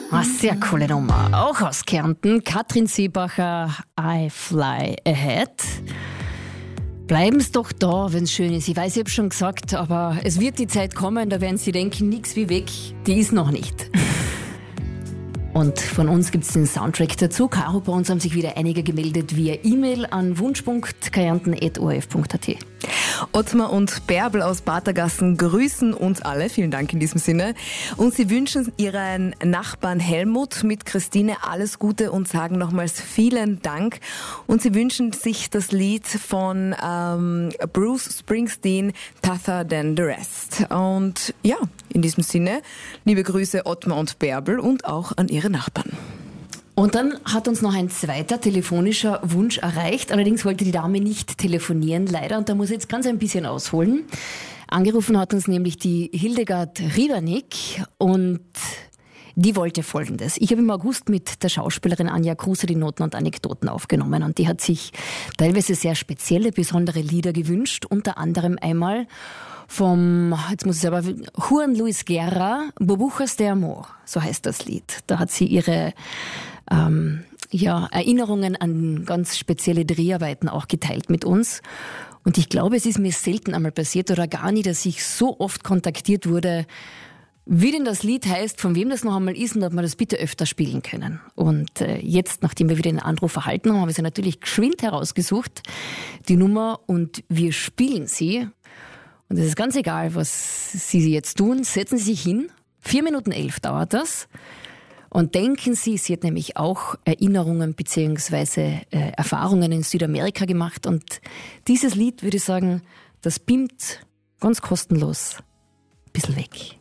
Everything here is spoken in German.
Sehr coole Nummer. Auch aus Kärnten. Katrin Seebacher, I Fly Ahead. Bleiben's doch da, wenn's schön ist. Ich weiß, ich habe schon gesagt, aber es wird die Zeit kommen, da werden Sie denken, nix wie weg. Die ist noch nicht. Und von uns gibt's den Soundtrack dazu. Caro, bei uns haben sich wieder einige gemeldet via E-Mail an wunsch.kärnten@orf.at. Ottmar und Bärbel aus Batergassen grüßen uns alle. Vielen Dank in diesem Sinne. Und sie wünschen ihren Nachbarn Helmut mit Christine alles Gute und sagen nochmals vielen Dank. Und sie wünschen sich das Lied von Bruce Springsteen, Tougher Than the Rest. Und ja, in diesem Sinne, liebe Grüße Ottmar und Bärbel und auch an ihre Nachbarn. Und dann hat uns noch ein zweiter telefonischer Wunsch erreicht. Allerdings wollte die Dame nicht telefonieren, leider. Und da muss ich jetzt ganz ein bisschen ausholen. Angerufen hat uns nämlich die Hildegard Riebernick und die wollte Folgendes. Ich habe im August mit der Schauspielerin Anja Kruse die Noten und Anekdoten aufgenommen. Und die hat sich teilweise sehr spezielle, besondere Lieder gewünscht. Unter anderem einmal vom, jetzt muss ich aber, Juan Luis Guerra, Burbujas de Amor, so heißt das Lied. Da hat sie ihre Erinnerungen an ganz spezielle Dreharbeiten auch geteilt mit uns. Und ich glaube, es ist mir selten einmal passiert oder gar nie, dass ich so oft kontaktiert wurde, wie denn das Lied heißt, von wem das noch einmal ist und ob wir das bitte öfter spielen können. Und jetzt, nachdem wir wieder den Anruf erhalten haben, haben wir sie natürlich geschwind herausgesucht, die Nummer, und wir spielen sie. Und es ist ganz egal, was Sie jetzt tun. Setzen Sie sich hin. 4:11 dauert das. Und denken Sie, sie hat nämlich auch Erinnerungen bzw. Erfahrungen in Südamerika gemacht. Und dieses Lied, würde ich sagen, das beamt ganz kostenlos ein bisschen weg.